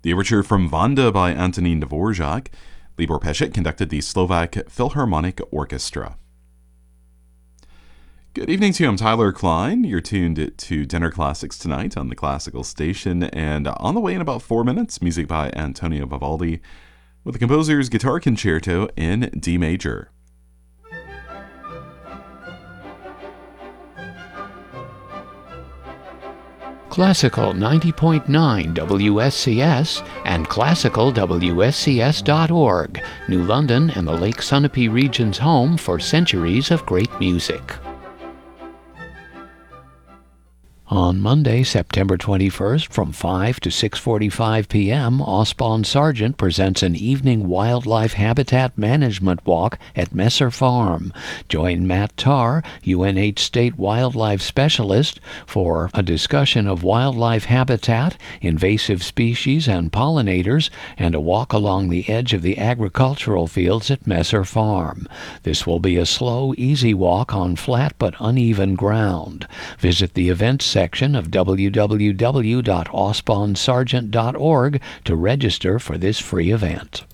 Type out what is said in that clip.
The overture from Vanda by Antonín Dvorak. Libor Peshet conducted the Slovak Philharmonic Orchestra. Good evening to you. I'm Tyler Klein. You're tuned to Dinner Classics tonight on the Classical Station, and on the way in about 4 minutes, music by Antonio Vivaldi with the composer's Guitar Concerto in D major. Classical 90.9 WSCS and classicalwscs.org, New London and the Lake Sunapee region's home for centuries of great music. On Monday, September 21st, from 5 to 6:45 p.m., Osbon Sargent presents an evening wildlife habitat management walk at Messer Farm. Join Matt Tarr, UNH State Wildlife Specialist, for a discussion of wildlife habitat, invasive species, and pollinators, and a walk along the edge of the agricultural fields at Messer Farm. This will be a slow, easy walk on flat but uneven ground. Visit the events section of www.osbonsargent.org to register for this free event.